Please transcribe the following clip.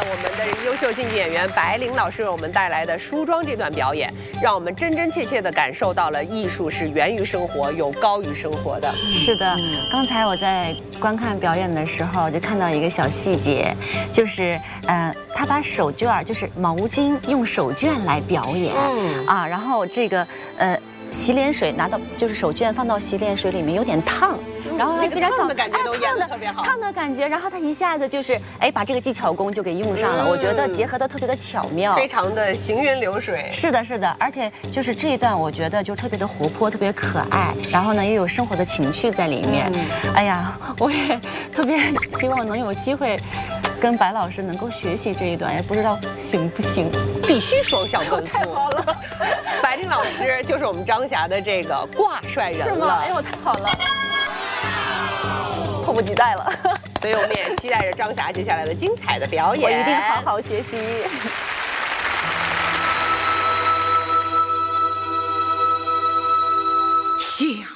我们的优秀京剧演员白灵老师为我们带来的梳妆这段表演，让我们真真切切地感受到了艺术是源于生活，有高于生活的。 是的，刚才我在观看表演的时候，就看到一个小细节，就是他把手绢就是毛巾用手绢来表演，然后这个洗脸水拿到就是手绢放到洗脸水里面有点烫。然后他非常烫的感觉都演得特别好， 烫的感觉，然后他一下子就是把这个技巧功就给用上了，我觉得结合的特别的巧妙， 非常的行云流水。 是的，是的，而且就是这一段我觉得就特别的活泼，特别可爱，然后呢又有生活的情趣在里面。哎呀，我也特别希望能有机会跟白老师能够学习这一段，也不知道行不行。 必须双向奔赴。 太好了， 白灵老师就是我们张霞的这个挂帅人了。 是吗？哎呦，太好了。迫不及待了， 所以我们也期待着张霞接下来的精彩的表演。 我一定好好学习。 霞。